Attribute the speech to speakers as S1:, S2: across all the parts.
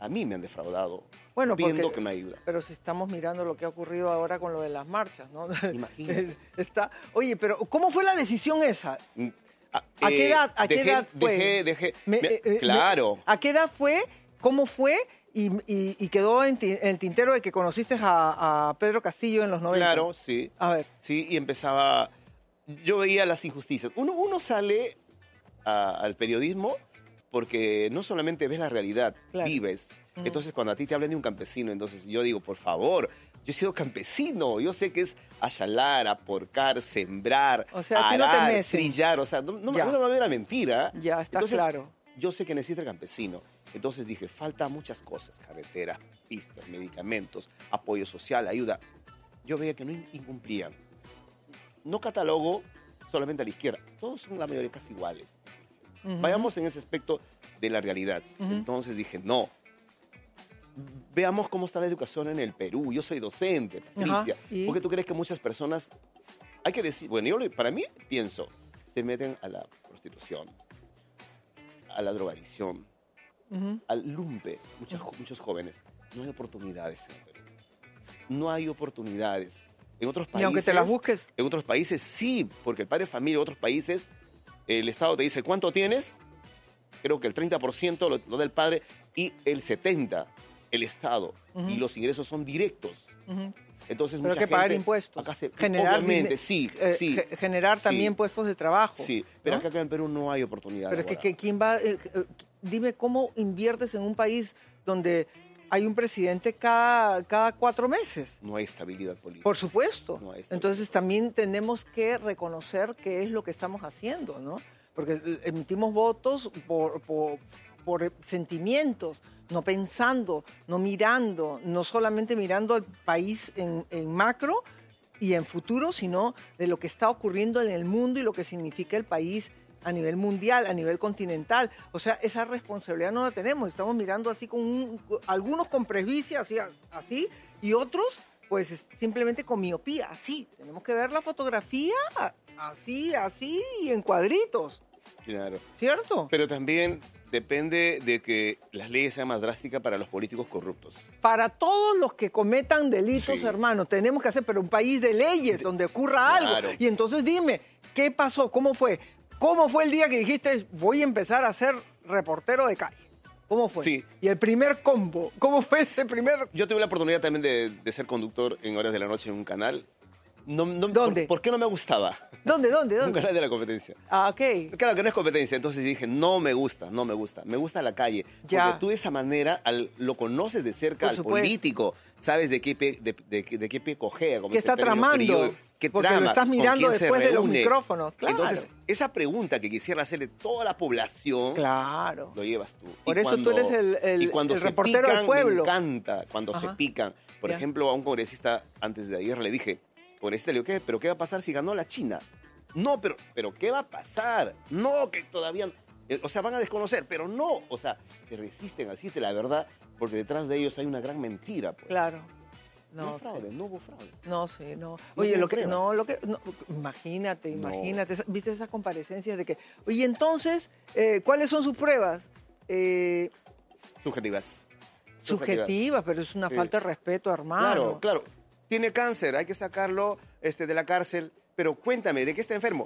S1: a mí me han defraudado,
S2: bueno,
S1: viendo que no hay ayuda.
S2: Pero si estamos mirando lo que ha ocurrido ahora con lo de las marchas, ¿no?
S1: Imagínate.
S2: Oye, pero ¿cómo fue la decisión esa? ¿A qué edad fue?
S1: Claro.
S2: ¿A qué edad fue? ¿Cómo fue? Y quedó en el tintero de que conociste a Pedro Castillo en los 90.
S1: Claro, sí.
S2: A ver.
S1: Sí, y empezaba... Yo veía las injusticias. Uno sale al periodismo porque no solamente ves la realidad,
S2: claro.
S1: vives. Entonces, cuando a ti te hablan de un campesino, entonces yo digo, por favor, yo he sido campesino, yo sé que es ayalar, aporcar, sembrar,
S2: o sea,
S1: arar,
S2: no
S1: trillar, o sea, no me va a ver la mentira.
S2: Ya, está
S1: entonces,
S2: claro.
S1: Yo sé que necesita el campesino. Entonces dije, falta muchas cosas, carreteras, pistas, medicamentos, apoyo social, ayuda. Yo veía que no incumplían. No catalogo solamente a la izquierda, todos son la mayoría casi iguales. Vayamos en ese aspecto de la realidad. Entonces dije, no, veamos cómo está la educación en el Perú. Yo soy docente, Patricia. ¿Por qué tú crees que muchas personas, hay que decir, bueno, yo para mí pienso, se meten a la prostitución, a la drogadicción, al lumpe, muchos jóvenes? No hay oportunidades en el Perú. No hay oportunidades. En otros países,
S2: y aunque te las busques.
S1: En otros países sí, porque el padre de familia, en otros países, el Estado te dice, ¿cuánto tienes? Creo que el 30% lo del padre y el 70% el Estado. Y los ingresos son directos. Entonces,
S2: pero
S1: mucha
S2: que pagar
S1: gente,
S2: impuestos.
S1: Acá
S2: generar,
S1: obviamente, sí.
S2: Generar también puestos de trabajo.
S1: Sí, pero
S2: ¿no?
S1: acá en Perú no hay oportunidad.
S2: Pero es que ¿quién va? Dime, ¿cómo inviertes en un país donde hay un presidente cada 4 meses?
S1: No hay estabilidad política.
S2: Por supuesto.
S1: No hay estabilidad.
S2: Entonces también tenemos que reconocer qué es lo que estamos haciendo, ¿no? Porque emitimos votos por sentimientos, no pensando, no mirando, no solamente mirando al país en macro y en futuro, sino de lo que está ocurriendo en el mundo y lo que significa el país a nivel mundial, a nivel continental. O sea, esa responsabilidad no la tenemos. Estamos mirando así algunos con presbicia, así, y otros pues simplemente con miopía, así. Tenemos que ver la fotografía así, y en cuadritos.
S1: Claro.
S2: ¿Cierto?
S1: Pero también depende de que las leyes sean más drásticas para los políticos corruptos.
S2: Para todos los que cometan delitos,
S1: Sí.
S2: hermano, tenemos que hacer, pero un país de leyes, donde ocurra
S1: Claro.
S2: algo. Y entonces dime, ¿qué pasó? ¿Cómo fue? ¿Cómo fue el día que dijiste, voy a empezar a ser reportero de calle? ¿Cómo fue?
S1: Sí.
S2: Y el primer combo, ¿cómo fue ese primer...?
S1: Yo tuve la oportunidad también de ser conductor en horas de la noche en un canal.
S2: ¿Dónde?
S1: ¿Por qué no me gustaba?
S2: ¿Dónde?
S1: Un canal de la competencia.
S2: Ah, ok.
S1: Claro que no es competencia, entonces dije, no me gusta. Me gusta la calle.
S2: Ya.
S1: Porque tú de esa manera lo conoces de cerca
S2: Por
S1: al
S2: supuesto.
S1: político, sabes de qué pie cojea. Como
S2: ¿Qué
S1: dice
S2: está
S1: el término
S2: tramando?
S1: criollo, qué
S2: Porque
S1: trama,
S2: lo estás
S1: con
S2: mirando
S1: quién se
S2: después de los
S1: reúne.
S2: micrófonos, claro.
S1: Entonces, esa pregunta que quisiera hacerle toda la población,
S2: Claro.
S1: lo llevas tú.
S2: Por eso tú eres el
S1: cuando se
S2: reportero
S1: pican,
S2: del pueblo.
S1: Me encanta cuando
S2: Ajá.
S1: se pican. Por
S2: Ya.
S1: ejemplo, a un congresista antes de ayer le dije, congresista, le digo, ¿pero qué va a pasar si ganó la China? No, pero ¿qué va a pasar? No, que todavía... O sea, van a desconocer, pero no. O sea, se resisten a decirte la verdad porque detrás de ellos hay una gran mentira. Pues.
S2: Claro.
S1: No,
S2: No,
S1: fraude,
S2: sí.
S1: no hubo fraude.
S2: No, sí, no.
S1: No
S2: Oye,
S1: me creas.
S2: imagínate.
S1: No.
S2: ¿Viste esas comparecencias de que, oye, entonces, ¿cuáles son sus pruebas?
S1: Subjetivas.
S2: Subjetivas, pero es una
S1: Sí.
S2: falta de respeto, hermano.
S1: Claro. Tiene cáncer, hay que sacarlo de la cárcel. Pero cuéntame, ¿de qué está enfermo?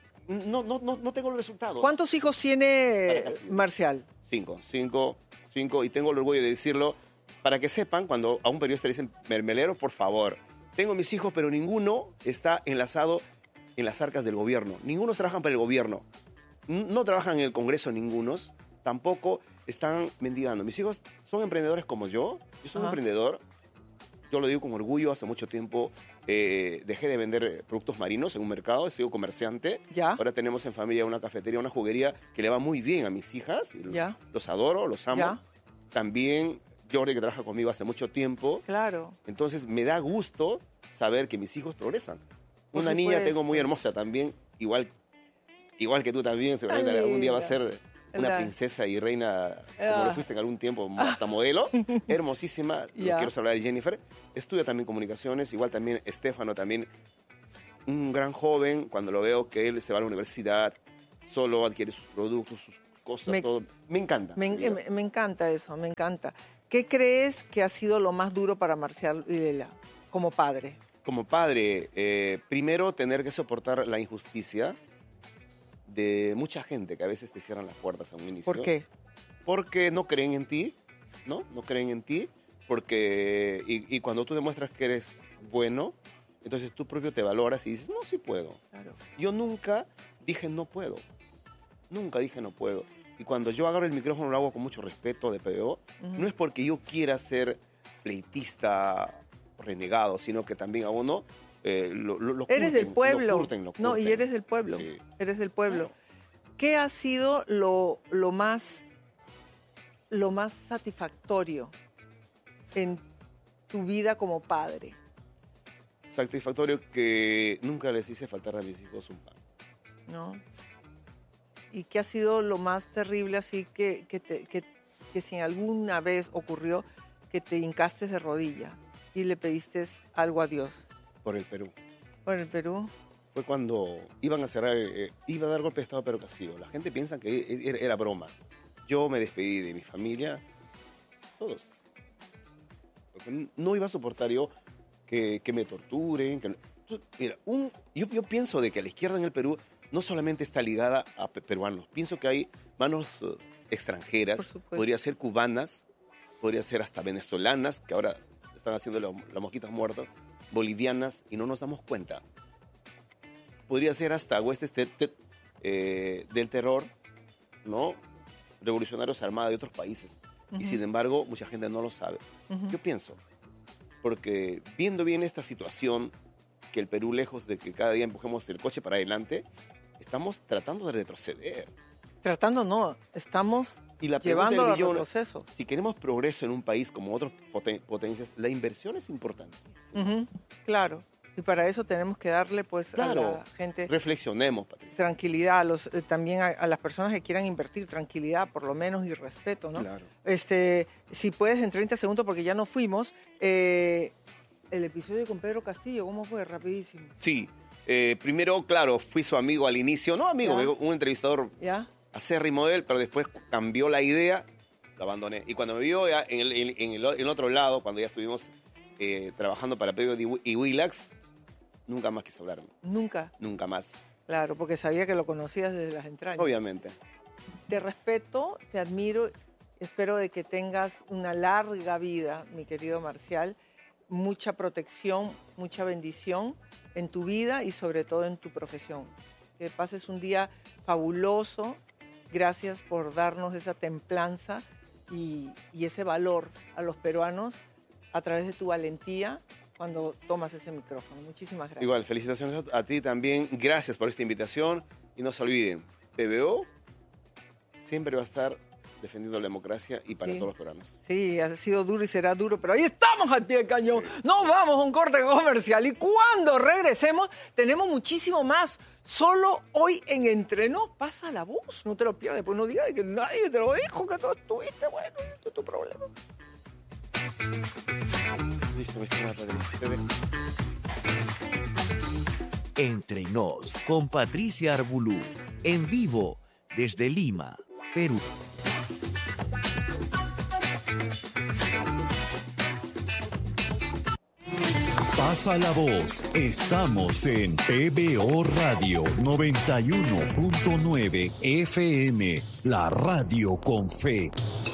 S1: No tengo los resultados.
S2: ¿Cuántos hijos tiene
S1: Para Castillo.
S2: Marcial?
S1: 5, y tengo el orgullo de decirlo para que sepan, cuando a un periodista le dicen mermelero, por favor. Tengo mis hijos, pero ninguno está enlazado en las arcas del gobierno. Ningunos trabajan para el gobierno. No trabajan en el Congreso ningunos. Tampoco están mendigando. Mis hijos son emprendedores como yo. Yo soy un emprendedor. Yo lo digo con orgullo. Hace mucho tiempo dejé de vender productos marinos en un mercado. He sido comerciante.
S2: Ya.
S1: Ahora tenemos en familia una cafetería, una juguería que le va muy bien a mis hijas.
S2: Ya.
S1: Los adoro, los amo.
S2: Ya.
S1: También Jordi, que trabaja conmigo hace mucho tiempo.
S2: Claro.
S1: Entonces me da gusto saber que mis hijos progresan.
S2: Por
S1: Una niña
S2: supuesto.
S1: tengo muy hermosa también, igual que tú también, seguramente
S2: Tan
S1: algún día va a
S2: linda.
S1: ser una
S2: La-
S1: princesa y reina, como lo fuiste en algún tiempo, hasta modelo, hermosísima.
S2: Ya.
S1: Lo quiero saludar a Jennifer. Estudia también comunicaciones, igual también Estefano, también un gran joven. Cuando lo veo que él se va a la universidad, solo adquiere sus productos, sus cosas, todo. Me encanta.
S2: Me encanta eso, me encanta. ¿Qué crees que ha sido lo más duro para Marcial Vilela como padre?
S1: Como padre, primero tener que soportar la injusticia de mucha gente que a veces te cierran las puertas a un inicio.
S2: ¿Por qué?
S1: Porque no creen en ti, ¿no? No creen en ti, porque y cuando tú demuestras que eres bueno, entonces tú propio te valoras y dices, no, sí puedo.
S2: Claro.
S1: Yo nunca dije no puedo. Nunca dije no puedo. Y cuando yo agarro el micrófono lo hago con mucho respeto de PBO. No es porque yo quiera ser pleitista renegado, sino que también a uno lo
S2: eres del pueblo.
S1: Lo curten.
S2: No, y eres del pueblo.
S1: Sí.
S2: Eres del pueblo.
S1: Claro.
S2: ¿Qué ha sido lo más satisfactorio en tu vida como padre?
S1: Satisfactorio que nunca les hice faltar a mis hijos un pan.
S2: ¿No? ¿Y qué ha sido lo más terrible así que si alguna vez ocurrió que te hincaste de rodilla y le pediste algo a Dios?
S1: Por el Perú.
S2: ¿Por el Perú?
S1: Fue cuando iban a cerrar, iba a dar golpe de Estado Pedro Castillo. La gente piensa que era broma. Yo me despedí de mi familia, todos. Porque no iba a soportar yo que me torturen. Mira, yo pienso de que la izquierda en el Perú no solamente está ligada a peruanos. Pienso que hay manos extranjeras, podría ser cubanas, podría ser hasta venezolanas, que ahora están haciendo las mosquitas muertas, bolivianas, y no nos damos cuenta. Podría ser hasta huestes del terror, ¿no? Revolucionarios armados de otros países. Y sin embargo, mucha gente no lo sabe. Yo pienso, porque viendo bien esta situación, que el Perú, lejos de que cada día empujemos el coche para adelante, estamos tratando de retroceder.
S2: Tratando no, estamos llevando al retroceso.
S1: Si queremos progreso en un país como otras potencias, la inversión es importantísima.
S2: Claro, y para eso tenemos que darle pues a la gente...
S1: Reflexionemos, Patricia.
S2: Tranquilidad, también a las personas que quieran invertir, tranquilidad por lo menos y respeto, ¿no?
S1: Claro.
S2: Si puedes en 30 segundos, porque ya no fuimos, el episodio con Pedro Castillo, ¿cómo fue? Rapidísimo.
S1: Sí, primero, claro, fui su amigo al inicio, no amigo, un entrevistador acérrimo de él, pero después cambió la idea, lo abandoné. Y cuando me vio ya en el otro lado, cuando ya estuvimos trabajando para Pedro y Willax, nunca más quiso hablarme.
S2: ¿Nunca?
S1: Nunca más.
S2: Claro, porque sabía que lo conocías desde las entrañas.
S1: Obviamente.
S2: Te respeto, te admiro, espero de que tengas una larga vida, mi querido Marcial, mucha protección, mucha bendición en tu vida y sobre todo en tu profesión. Que pases un día fabuloso. Gracias por darnos esa templanza y ese valor a los peruanos a través de tu valentía cuando tomas ese micrófono. Muchísimas gracias.
S1: Igual, felicitaciones a ti también. Gracias por esta invitación. Y no se olviden, PBO siempre va a estar defendiendo la democracia y para todos los peruanos.
S2: Sí, ha sido duro y será duro, pero ahí estamos al pie del cañón. Sí. Nos vamos a un corte comercial y cuando regresemos tenemos muchísimo más. Solo hoy en Entre Nos pasa la voz. No te lo pierdas, pues no digas que nadie te lo dijo, que tú estuviste, bueno, esto es tu problema.
S1: Listo, mi estimada Patricia.
S3: Entre Nos con Patricia Arbulú, en vivo desde Lima, Perú. Pasa la voz. Estamos en PBO Radio 91.9 FM, la radio con fe.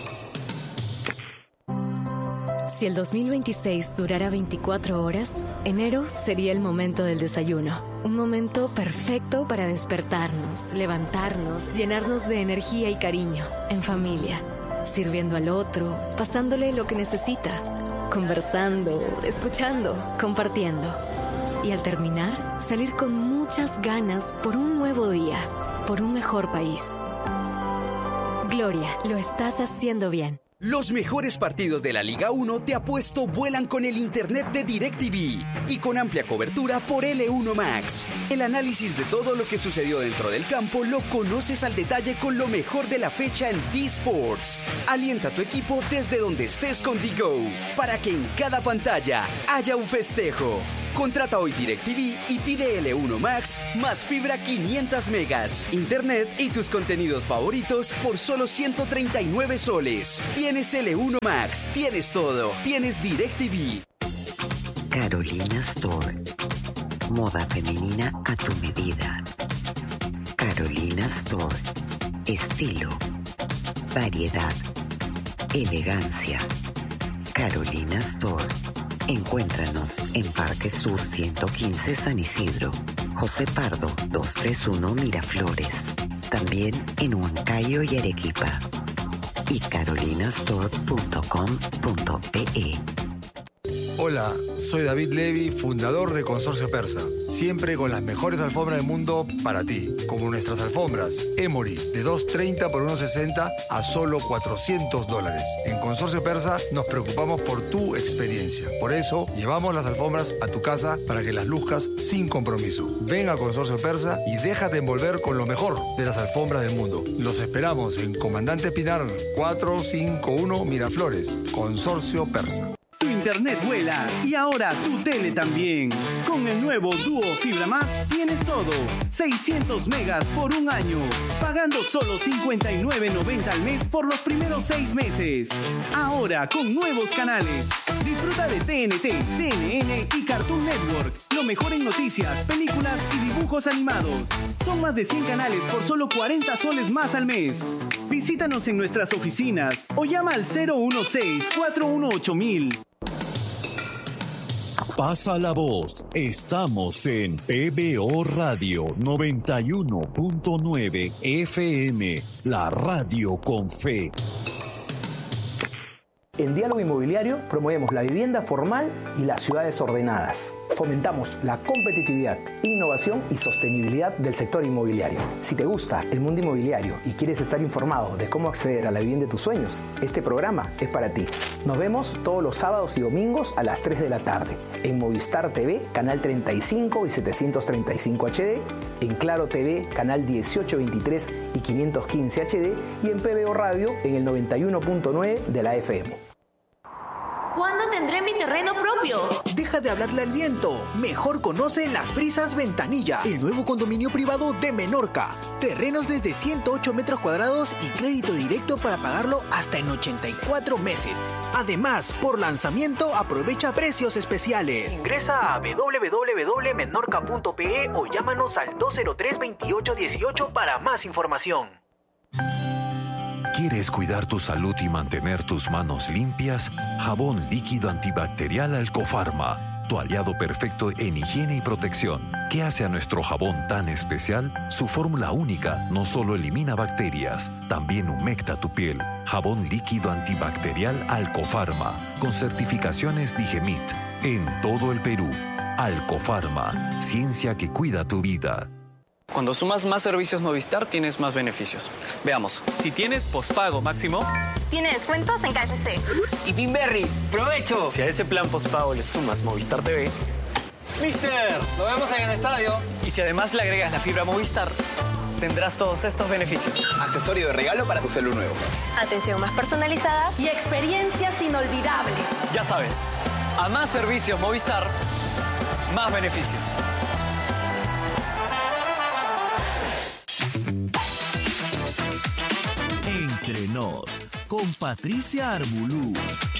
S4: Si el 2026 durara 24 horas, enero sería el momento del desayuno. Un momento perfecto para despertarnos, levantarnos, llenarnos de energía y cariño, en familia, sirviendo al otro, pasándole lo que necesita, conversando, escuchando, compartiendo. Y al terminar, salir con muchas ganas por un nuevo día, por un mejor país. Gloria, lo estás haciendo bien.
S5: Los mejores partidos de la Liga 1 te apuesto vuelan con el internet de DirecTV y con amplia cobertura por L1 Max. El análisis de todo lo que sucedió dentro del campo lo conoces al detalle con lo mejor de la fecha en D-Sports. Alienta a tu equipo desde donde estés con DGO para que en cada pantalla haya un festejo. Contrata hoy DirecTV y pide L1 Max más fibra 500 megas, internet y tus contenidos favoritos por solo 139 soles. Tienes L1 Max, tienes todo, tienes DirecTV.
S6: Carolina Store. Moda femenina a tu medida. Carolina Store. Estilo. Variedad. Elegancia. Carolina Store. Encuéntranos en Parque Sur 115 San Isidro, José Pardo 231 Miraflores. También en Huancayo y Arequipa. Y carolinastore.com.pe.
S7: Hola, soy David Levy, fundador de Consorcio Persa. Siempre con las mejores alfombras del mundo para ti, como nuestras alfombras Emory de 230 por 160 a solo $400. En Consorcio Persa nos preocupamos por tu experiencia. Por eso llevamos las alfombras a tu casa para que las luzcas sin compromiso. Ven a Consorcio Persa y déjate envolver con lo mejor de las alfombras del mundo. Los esperamos en Comandante Pinar 451 Miraflores. Consorcio Persa.
S8: Tu internet vuela y ahora tu tele también. Con el nuevo Duo Fibra Más tienes todo. 600 megas por un año. Pagando solo $59.90 al mes por los primeros 6 meses. Ahora con nuevos canales. Disfruta de TNT, CNN y Cartoon Network. Lo mejor en noticias, películas y dibujos animados. Son más de 100 canales por solo 40 soles más al mes. Visítanos en nuestras oficinas o llama al 016-418-1000.
S3: Pasa la voz. Estamos en PBO Radio 91.9 FM, la radio con fe.
S9: En Diálogo Inmobiliario promovemos la vivienda formal y las ciudades ordenadas. Fomentamos la competitividad, innovación y sostenibilidad del sector inmobiliario. Si te gusta el mundo inmobiliario y quieres estar informado de cómo acceder a la vivienda de tus sueños, este programa es para ti. Nos vemos todos los sábados y domingos a las 3 de la tarde en Movistar TV, canal 35 y 735 HD, en Claro TV, canal 1823 y 515 HD y en PBO Radio en el 91.9 de la FM.
S10: ¿Cuándo tendré mi terreno propio?
S11: Deja de hablarle al viento. Mejor conoce Las Brisas Ventanilla, el nuevo condominio privado de Menorca. Terrenos desde 108 metros cuadrados y crédito directo para pagarlo hasta en 84 meses. Además, por lanzamiento aprovecha precios especiales. Ingresa a www.menorca.pe o llámanos al 203-2818 para más información.
S12: ¿Quieres cuidar tu salud y mantener tus manos limpias? Jabón líquido antibacterial Alcofarma, tu aliado perfecto en higiene y protección. ¿Qué hace a nuestro jabón tan especial? Su fórmula única no solo elimina bacterias, también humecta tu piel. Jabón líquido antibacterial Alcofarma, con certificaciones Digemit, en todo el Perú. Alcofarma, ciencia que cuida tu vida.
S13: Cuando sumas más servicios Movistar, tienes más beneficios. Veamos, si tienes pospago máximo...
S10: Tiene descuentos en KFC.
S13: Y Pinberry, ¡provecho! Si a ese plan pospago le sumas Movistar TV... ¡Mister! ¡Nos vemos en el estadio! Y si además le agregas la fibra Movistar, tendrás todos estos beneficios. Accesorio de regalo para tu celu nuevo.
S10: Atención más personalizada y experiencias inolvidables.
S13: Ya sabes, a más servicios Movistar, más beneficios.
S3: Entre nos, con Patricia Arbulú.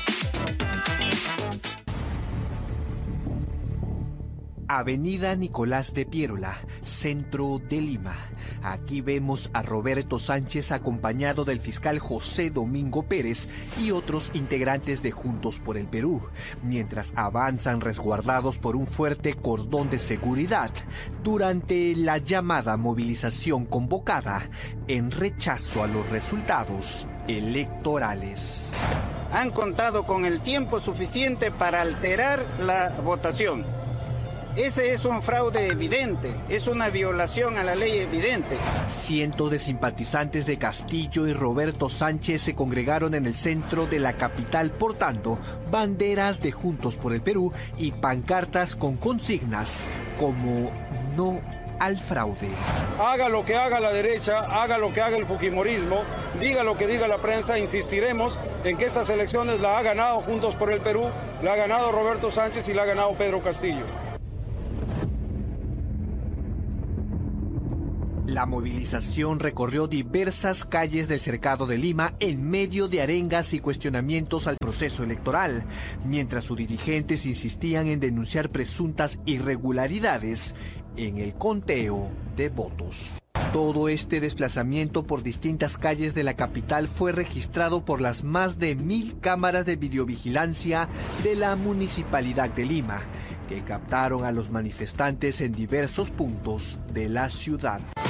S14: Avenida Nicolás de Piérola, centro de Lima. Aquí vemos a Roberto Sánchez acompañado del fiscal José Domingo Pérez y otros integrantes de Juntos por el Perú, mientras avanzan resguardados por un fuerte cordón de seguridad durante la llamada movilización convocada en rechazo a los resultados electorales.
S15: Han contado con el tiempo suficiente para alterar la votación. Ese es un fraude evidente, es una violación a la ley evidente.
S14: Cientos de simpatizantes de Castillo y Roberto Sánchez se congregaron en el centro de la capital portando banderas de Juntos por el Perú y pancartas con consignas como no al fraude.
S16: Haga lo que haga la derecha, haga lo que haga el fujimorismo, diga lo que diga la prensa, insistiremos en que esas elecciones la ha ganado Juntos por el Perú, la ha ganado Roberto Sánchez y la ha ganado Pedro Castillo.
S14: La movilización recorrió diversas calles del cercado de Lima en medio de arengas y cuestionamientos al proceso electoral, mientras sus dirigentes insistían en denunciar presuntas irregularidades en el conteo de votos. Todo este desplazamiento por distintas calles de la capital fue registrado por las más de 1000 cámaras de videovigilancia de la Municipalidad de Lima, que captaron a los manifestantes en diversos puntos de la ciudad.